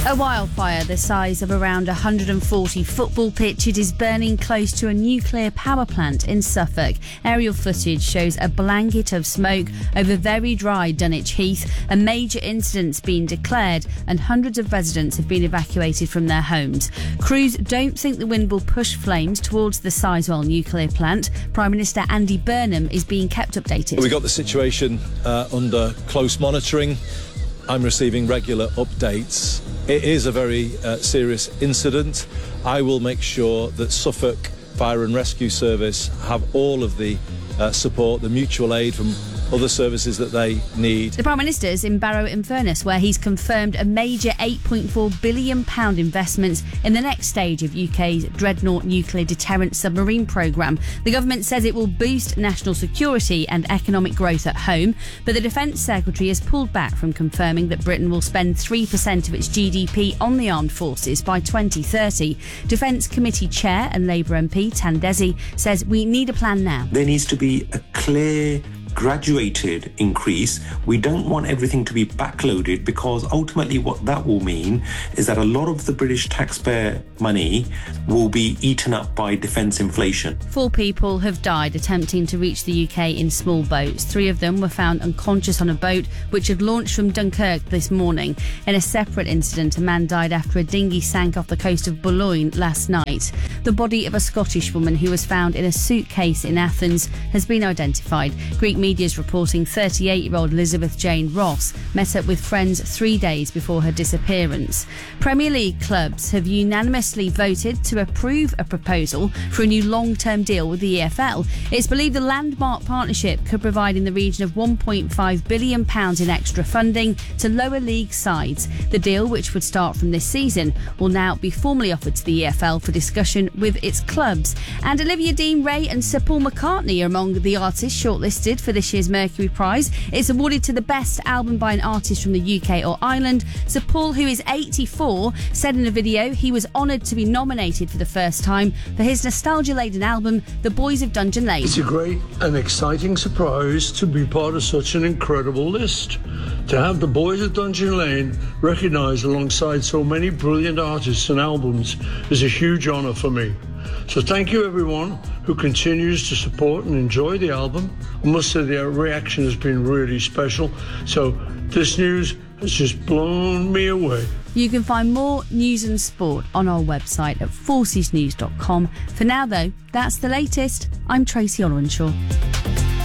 A wildfire the size of around 140 football pitches is burning close to a nuclear power plant in Suffolk. Aerial footage shows a blanket of smoke over very dry Dunwich Heath. A major incident's been declared and hundreds of residents have been evacuated from their homes. Crews don't think the wind will push flames towards the Sizewell nuclear plant. Prime Minister Andy Burnham is being kept updated. We got the situation under close monitoring. I'm receiving regular updates. It is a very serious incident. I will make sure that Suffolk Fire and Rescue Service have all of the support, the mutual aid from other services that they need. The Prime Minister's in Barrow-in-Furness, where he's confirmed a major £8.4 billion investment in the next stage of UK's Dreadnought nuclear deterrent submarine programme. The government says it will boost national security and economic growth at home, but the Defence Secretary has pulled back from confirming that Britain will spend 3% of its GDP on the armed forces by 2030. Defence Committee Chair and Labour MP Tandesi says we need a plan now. There needs to be a clear graduated increase. We don't want everything to be backloaded, because ultimately what that will mean is that a lot of the British taxpayer money will be eaten up by defence inflation. 4 people have died attempting to reach the UK in small boats. 3 of them were found unconscious on a boat which had launched from Dunkirk this morning. In a separate incident, a man died after a dinghy sank off the coast of Boulogne last night. The body of a Scottish woman who was found in a suitcase in Athens has been identified. Greek media is reporting 38-year-old Elizabeth Jane Ross met up with friends 3 days before her disappearance. Premier League clubs have unanimously voted to approve a proposal for a new long-term deal with the EFL. It's believed the landmark partnership could provide in the region of £1.5 billion in extra funding to lower league sides. The deal, which would start from this season, will now be formally offered to the EFL for discussion with its clubs. And Olivia Dean-Rae and Sir Paul McCartney are among the artists shortlisted for this year's Mercury Prize. It's awarded to the best album by an artist from the UK or Ireland. Sir Paul, who is 84, said in a video he was honoured to be nominated for the first time for his nostalgia-laden album, The Boys of Dungeon Lane. It's a great and exciting surprise to be part of such an incredible list. To have The Boys of Dungeon Lane recognised alongside so many brilliant artists and albums is a huge honour for me. So thank you everyone who continues to support and enjoy the album. I must say the reaction has been really special. So this news has just blown me away. You can find more news and sport on our website at forcesnews.com. For now though, that's the latest. I'm Tracy Olwenshaw.